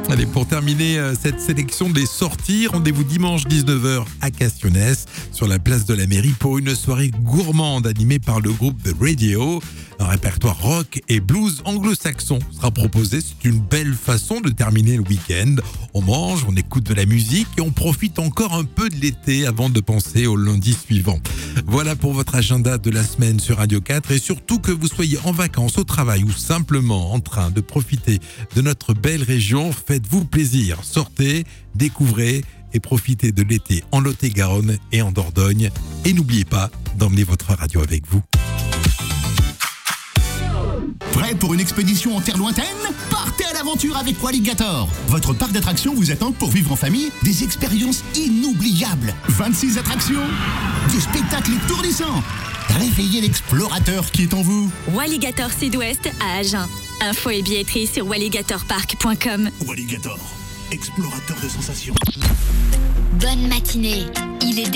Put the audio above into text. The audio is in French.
Allez, pour terminer cette sélection des sorties, rendez-vous dimanche 19h à Castionnès, sur la place de la mairie, pour une soirée gourmande animée par le groupe The Radio. Un répertoire rock et blues anglo-saxon sera proposé. C'est une belle façon de terminer le week-end. On mange, on écoute de la musique et on profite encore un peu de l'été avant de penser au lundi suivant. Voilà pour votre agenda de la semaine sur Radio 4, et surtout que vous soyez en vacances, au travail ou simplement en train de profiter de notre belle région, faites-vous plaisir. Sortez, découvrez et profitez de l'été en Lot-et-Garonne et en Dordogne. Et n'oubliez pas d'emmener votre radio avec vous. Prêt pour une expédition en terre lointaine ? Partez à l'aventure avec Walligator. Votre parc d'attractions vous attend pour vivre en famille des expériences inoubliables. 26 attractions, des spectacles étourdissants. Réveillez l'explorateur qui est en vous. Walligator Sud-Ouest à Agen. Infos et billetterie sur walligatorpark.com. Walligator, explorateur de sensations. Bonne matinée. Il est